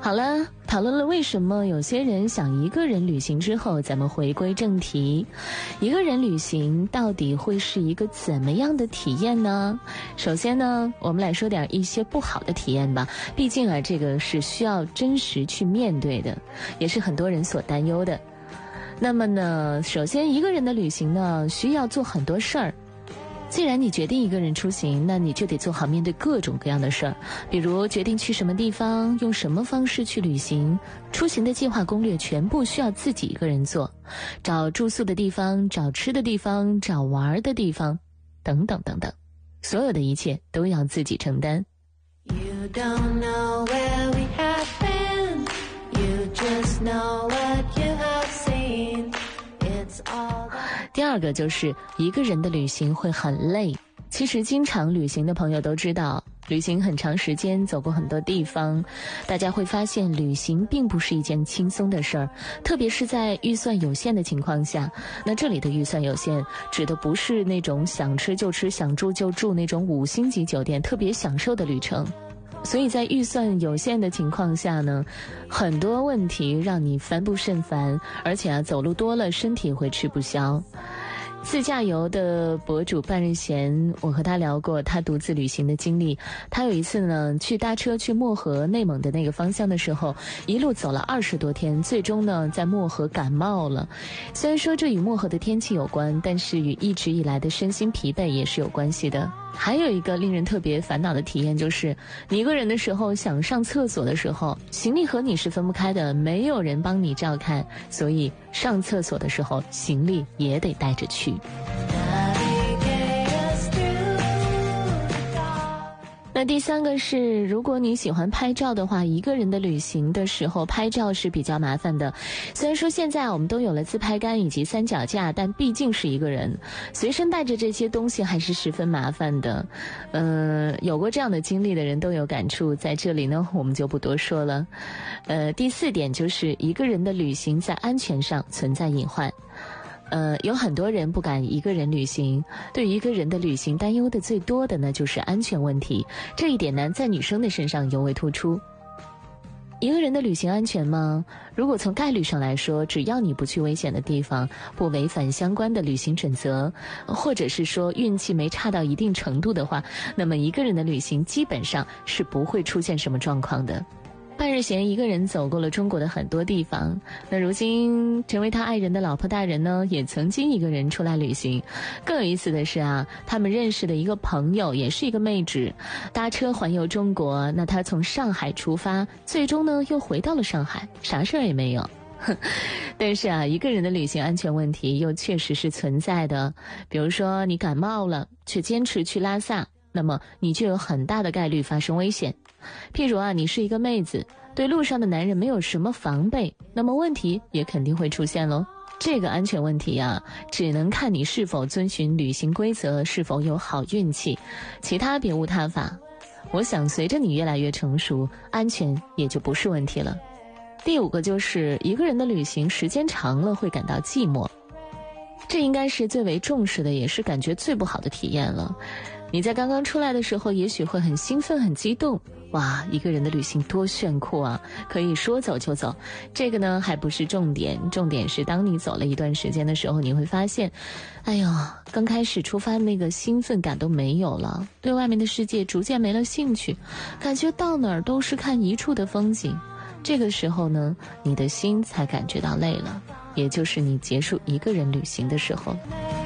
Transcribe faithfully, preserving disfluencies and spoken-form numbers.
好了，讨论了为什么有些人想一个人旅行之后，咱们回归正题。一个人旅行到底会是一个怎么样的体验呢？首先呢，我们来说点一些不好的体验吧。毕竟啊，这个是需要真实去面对的，也是很多人所担忧的。那么呢，首先一个人的旅行呢，需要做很多事儿。既然你决定一个人出行，那你就得做好面对各种各样的事儿，比如决定去什么地方，用什么方式去旅行，出行的计划攻略全部需要自己一个人做，找住宿的地方，找吃的地方，找玩的地方，等等等等，所有的一切都要自己承担。 You don't know where we have been, you just know what you have seen. It's all that... 第二个就是一个人的旅行会很累。其实经常旅行的朋友都知道，旅行很长时间，走过很多地方，大家会发现旅行并不是一件轻松的事儿，特别是在预算有限的情况下。那这里的预算有限指的不是那种想吃就吃想住就住那种五星级酒店特别享受的旅程。所以在预算有限的情况下呢，很多问题让你烦不胜烦，而且啊，走路多了身体会吃不消。自驾游的博主半日闲，我和他聊过他独自旅行的经历。他有一次呢，去搭车去漠河内蒙的那个方向的时候，一路走了二十多天，最终呢在漠河感冒了。虽然说这与漠河的天气有关，但是与一直以来的身心疲惫也是有关系的。还有一个令人特别烦恼的体验，就是你一个人的时候想上厕所的时候，行李和你是分不开的，没有人帮你照看，所以上厕所的时候行李也得带着去。那第三个是，如果你喜欢拍照的话，一个人的旅行的时候拍照是比较麻烦的。虽然说现在我们都有了自拍杆以及三脚架，但毕竟是一个人，随身带着这些东西还是十分麻烦的。呃，有过这样的经历的人都有感触，在这里呢我们就不多说了。呃，第四点就是一个人的旅行在安全上存在隐患。呃，有很多人不敢一个人旅行，对于一个人的旅行担忧的最多的呢就是安全问题，这一点呢在女生的身上尤为突出。一个人的旅行安全吗？如果从概率上来说，只要你不去危险的地方，不违反相关的旅行准则，或者是说运气没差到一定程度的话，那么一个人的旅行基本上是不会出现什么状况的。半日闲一个人走过了中国的很多地方，那如今成为他爱人的老婆大人呢，也曾经一个人出来旅行。更有意思的是啊，他们认识的一个朋友也是一个妹纸，搭车环游中国，那他从上海出发，最终呢又回到了上海，啥事儿也没有。但是啊，一个人的旅行安全问题又确实是存在的。比如说你感冒了，却坚持去拉萨，那么你就有很大的概率发生危险。譬如啊，你是一个妹子，对路上的男人没有什么防备，那么问题也肯定会出现咯。这个安全问题啊，只能看你是否遵循旅行规则，是否有好运气，其他别无他法。我想随着你越来越成熟，安全也就不是问题了。第五个就是一个人的旅行时间长了会感到寂寞，这应该是最为重视的，也是感觉最不好的体验了。你在刚刚出来的时候也许会很兴奋很激动，哇，一个人的旅行多炫酷啊，可以说走就走。这个呢还不是重点，重点是当你走了一段时间的时候，你会发现，哎呦，刚开始出发那个兴奋感都没有了，对外面的世界逐渐没了兴趣，感觉到哪儿都是看一处的风景。这个时候呢，你的心才感觉到累了，也就是你结束一个人旅行的时候。